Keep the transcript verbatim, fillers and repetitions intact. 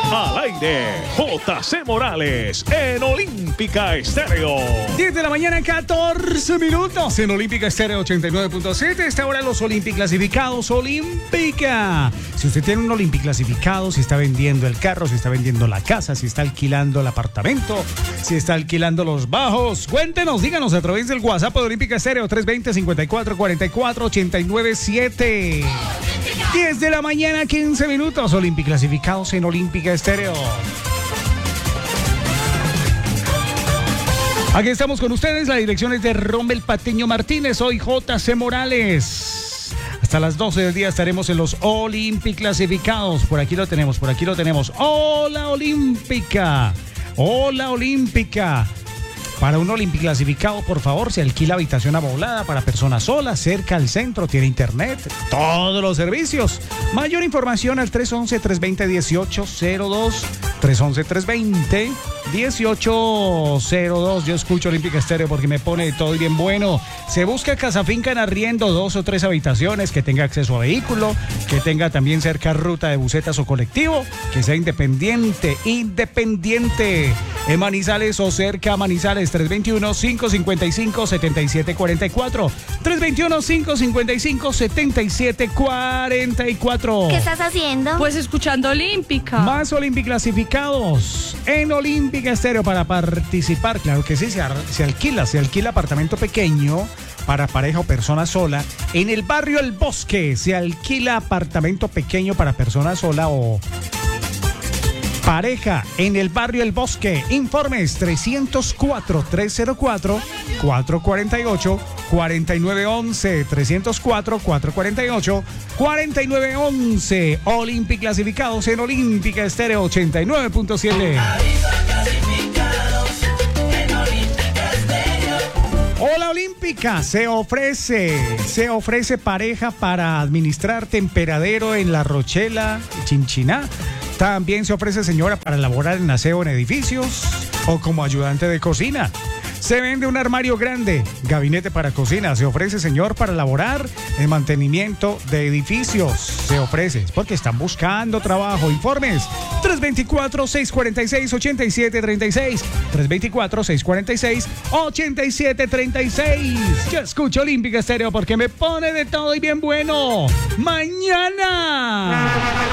Al aire, J C Morales en Olímpica Estéreo. diez de la mañana, catorce minutos en Olímpica Estéreo ochenta y nueve punto siete. Esta hora los Olímpic clasificados. Olímpica. Si usted tiene un Olímpic clasificado, si está vendiendo el carro, si está vendiendo la casa, si está alquilando el apartamento, si está alquilando los bajos, cuéntenos, díganos a través del WhatsApp de Olímpica Estéreo tres dos cero, cinco cuatro cuatro cuatro, ocho nueve siete. diez de la mañana, quince minutos. Olímpic clasificados en Olímpica Estéreo. Aquí estamos con ustedes. La dirección es de Rommel Patiño Martínez. Soy J C Morales. Hasta las doce del día estaremos en los Olímpic clasificados. Por aquí lo tenemos, por aquí lo tenemos. Hola Olímpica. Hola Olímpica. Para un Olímpic clasificado, por favor, se alquila habitación amoblada para personas solas, cerca al centro, tiene internet, todos los servicios. Mayor información al tres once, tres veinte, dieciocho cero dos, tres once, tres veinte, dieciocho cero dos. Yo escucho Olímpica Estéreo porque me pone todo y bien bueno. Se busca casa finca en arriendo, dos o tres habitaciones, que tenga acceso a vehículo, que tenga también cerca ruta de busetas o colectivo, que sea independiente, independiente. En Manizales o cerca a Manizales, tres dos uno, cinco cinco cinco, siete siete cuatro cuatro. tres dos uno, cinco cinco cinco, siete siete cuatro cuatro. ¿Qué estás haciendo? Pues escuchando Olímpica. Más Olímpic clasificados en Olímpica Estéreo para participar. Claro que sí, se, se alquila, se alquila apartamento pequeño para pareja o persona sola. En el barrio El Bosque se alquila apartamento pequeño para persona sola o pareja en el barrio El Bosque. Informes trescientos cuatro, trescientos cuatro, cuatrocientos cuarenta y ocho, cuarenta y nueve once. trescientos cuatro, cuatrocientos cuarenta y ocho, cuarenta y nueve once. Olímpic clasificados en Olímpica Estéreo ochenta y nueve punto siete. Hola Olímpica, se ofrece, se ofrece pareja para administrar temperadero en La Rochela, Chinchiná. También se ofrece señora para elaborar en aseo en edificios o como ayudante de cocina. Se vende un armario grande, gabinete para cocina. Se ofrece señor para elaborar el mantenimiento de edificios. Se ofrece porque están buscando trabajo. Informes tres dos cuatro, seis cuatro seis, ocho siete tres seis. tres dos cuatro, seis cuatro seis, ocho siete tres seis. Yo escucho Olímpica Estéreo porque me pone de todo y bien bueno. Mañana